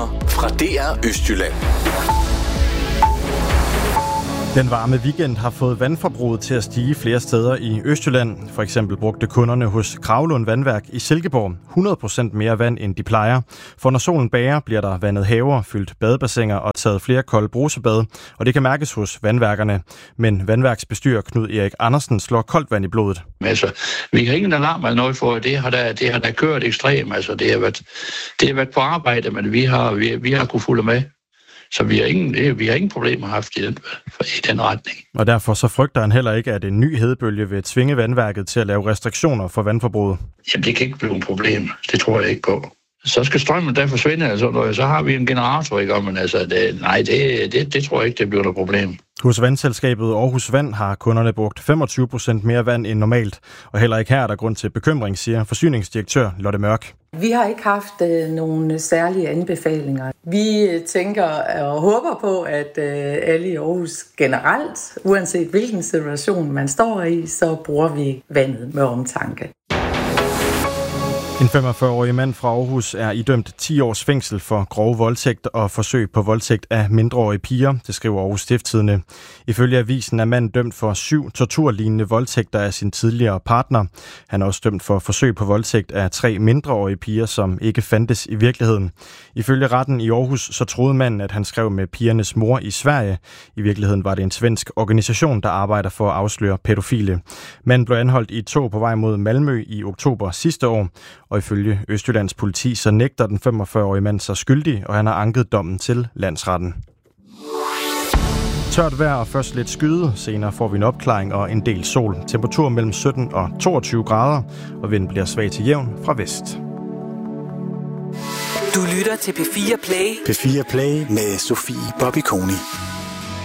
Nyheder fra DR Østjylland. Den varme weekend har fået vandforbruget til at stige flere steder i Østjylland. For eksempel brugte kunderne hos Kravlund Vandværk i Silkeborg 100% mere vand, end de plejer. For når solen bager, bliver der vandet haver, fyldt badebassiner og taget flere kolde brusebade, og det kan mærkes hos vandværkerne. Men vandværksbestyrer Knud Erik Andersen slår koldt vand i blodet. Altså, vi har ingen alarm eller noget for, det har da kørt ekstremt. Altså, det har været på arbejde, men vi har kunnet fulde med. Så vi har ingen problemer haft i den retning. Og derfor så frygter han heller ikke, at en ny hedebølge vil tvinge vandværket til at lave restriktioner for vandforbruget. Jamen, det kan ikke blive et problem. Det tror jeg ikke på. Så skal strømmen der forsvinde, altså, så har vi en generator, ikke? Men altså, det tror jeg ikke, det bliver et problem. Hos vandselskabet Aarhus Vand har kunderne brugt 25% mere vand end normalt. Og heller ikke her er der grund til bekymring, siger forsyningsdirektør Lotte Mørk. Vi har ikke haft nogle særlige anbefalinger. Vi tænker og håber på, at alle i Aarhus generelt, uanset hvilken situation man står i, så bruger vi vandet med omtanke. En 45-årig mand fra Aarhus er idømt 10 års fængsel for grov voldtægt og forsøg på voldtægt af mindreårige piger, det skriver Aarhus Stiftstidende. Ifølge avisen er manden dømt for 7 torturlignende voldtægter af sin tidligere partner. Han er også dømt for forsøg på voldtægt af 3 mindreårige piger, som ikke fandtes i virkeligheden. Ifølge retten i Aarhus så troede manden, at han skrev med pigernes mor i Sverige. I virkeligheden var det en svensk organisation, der arbejder for at afsløre pædofile. Manden blev anholdt i et tog på vej mod Malmø i oktober sidste år. Og ifølge Østjyllands politi, så nægter den 45-årige mand sig skyldig, og han har anket dommen til landsretten. Tørt vejr og først lidt skyde. Senere får vi en opklaring og en del sol. Temperatur mellem 17 og 22 grader, og vinden bliver svag til jævn fra vest. Du lytter til P4 Play. P4 Play med Sofie Bobby Koni.